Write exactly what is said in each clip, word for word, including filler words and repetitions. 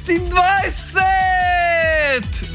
šestindvajset!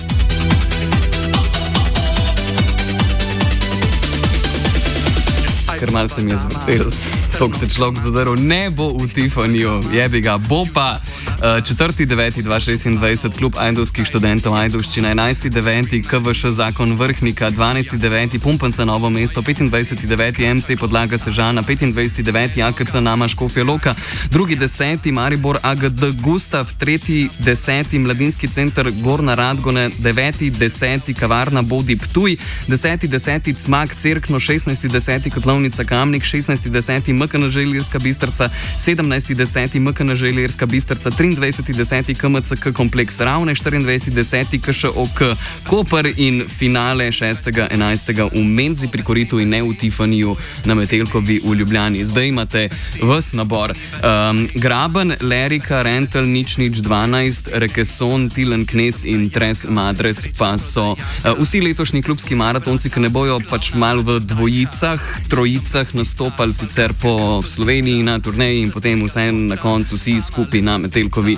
Ker malce mi je zvrtel, tok se človek zadaril, ne bo v Tifaniju, jebi ga, bo pa četrti deveti dva tisoč šestindvajset klub ajdovskih študentov Ajdovščina, enajsti deveti K V Š Zakon Vrhnika, dvanajsti deveti Pumpanca Novo mesto, petindvajseti deveti M C Podlaga Sežana, petindvajseti deveti A K C Nama Škofja Loka, drugi deseti Maribor A G D Gustav, tretji deseti Mladinski center Gornja Radgona, deveti deseti Kavarna Bodi Ptuj, deseti deseti Cmak Cerkno, šestnajsti deseti Kotlovnica Kamnik, šestnajsti deseti M K N Ž Ilirska Bistrica, sedemnajsti deseti M K N Ž Ilirska Bistrica, triindvajseti deseti K M C K Kompleks Ravne, štiriindvajseti deseti K Š O K Koper in finale šestega enajstega v Menzi pri Koritu in ne v Tifaniju na Metelkovi v Ljubljani. Zdaj imate ves nabor. Um, Graben, Lerika, Rentel, Nič Nič dvanajst, Rekeson, Tilen Knez in Tres Madres pa so uh, vsi letošnji klubski maratonci, ki ne bojo pač malo v dvojicah, trojicah nastopali sicer po Sloveniji na turneji in potem vse na koncu vsi skupaj na Metelkovi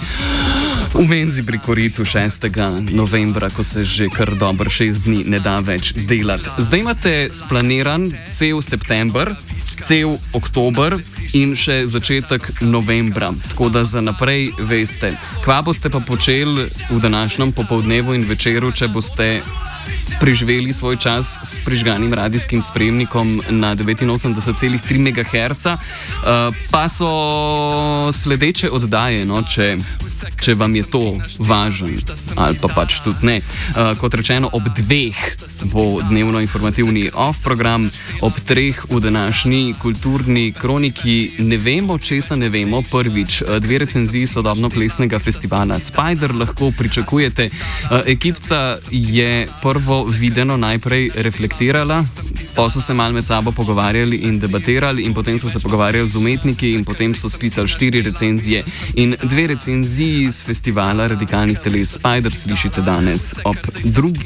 v Menzi pri Koritu šestega novembra, ko se že kar dober šest dni ne da več delati. Zdaj imate splaniran cel september, cel oktober in še začetek novembra, tako da za naprej veste. Kva boste pa počeli v današnjem popoldnevu in večeru, če boste preživeli svoj čas s prižganim radijskim sprejemnikom na devetinosemdeset celih tri megaherca, uh, pa so sledeče oddaje, no, če, če vam je to važno, ali pa pač tudi ne. Uh, kot rečeno, ob dveh bo dnevno informativni off program, ob treh v današnji kulturni kroniki ne vemo, česa ne vemo. Prvič, dve recenziji sodobno plesnega festivala Spider lahko pričakujete. Uh, ekipca je prvo videno najprej reflektirala, pa so se mal med sabo pogovarjali in debatirali in potem so se pogovarjali z umetniki in potem so spisali štiri recenzije in dve recenziji z festivala Radikalnih teles Spider slišite danes ob drugi,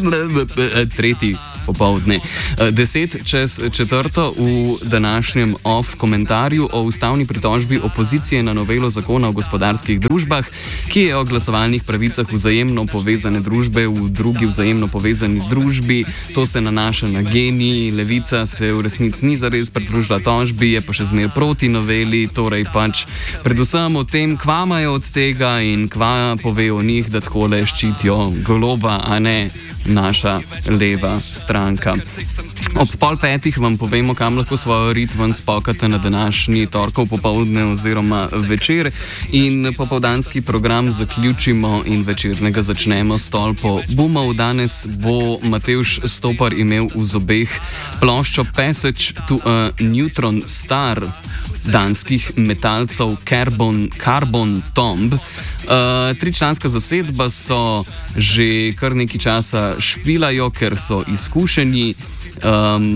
tretji popovdne. Deset čez četrto v današnjem off komentarju o ustavni pritožbi opozicije na novelo zakona o gospodarskih družbah, ki je o glasovalnih pravicah vzajemno povezane družbe v drugi vzajemno povezani družbi. To se nanaša na genij, levica se v resnici ni zares pridružila tožbi, je pa še zmer proti noveli, torej pač predvsem o tem, kva imajo od tega in kva povejo o njih, da takole ščitijo Goloba, a ne naša leva stranka. Ob pol petih vam povemo, kam lahko svojo rit ven spokate na današnji torkov popoldne oziroma večer in popoldanski program zaključimo in večernega začnemo s tolpo bumov. Danes bo Matevž Stopar imel v zobeh ploščo Passage to a Neutron Star danskih metalcev Carbon, Carbon Tomb. Uh, tričlanska zasedba so že kar nekaj časa špilajo, ker so izkušeni. Um,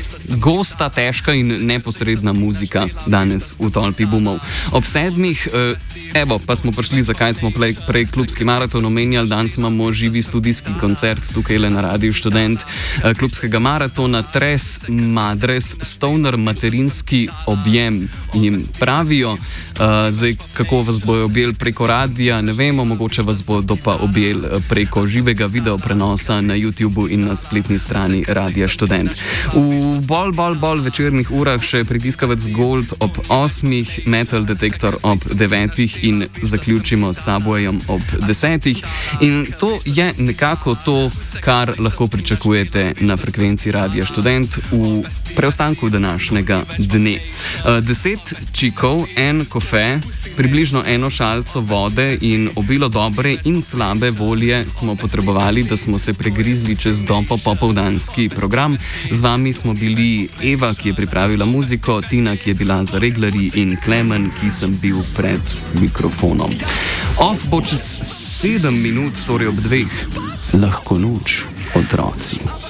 gosta, težka in neposredna muzika danes v tolpi bumov. Ob sedmih, uh, evo, pa smo prišli, zakaj smo prej, prej klubski maraton omenjali. Danes imamo živi studijski koncert tukaj le na Radiu Študent uh, klubskega maratona. Tres Madres, stoner materinski objem jim pravijo. Uh, zdaj, kako vas bojo objeli preko radija, ne vemo, mogoče vas bodo pa objeli preko živega video prenosa na YouTubu in na spletni strani Radia Študent. V bolj, bolj, bolj večernih urah še pritiskavec Gold ob osmih, Metal Detektor ob devetih in zaključimo s Subwayom ob desetih. In to je nekako to, kar lahko pričakujete na frekvenci Radia Študent v preostanku današnjega dne. Uh, deset čikov, en kofe, približno eno šalco vode in obilo dobre in slabe volje smo potrebovali, da smo se pregrizli čez dopo popoldanski program. Z vami smo bili Eva, ki je pripravila muziko, Tina, ki je bila za reglerji in Klemen, ki sem bil pred mikrofonom. Off bo čez sedem minut, torej ob dveh. Lahko noč, otroci.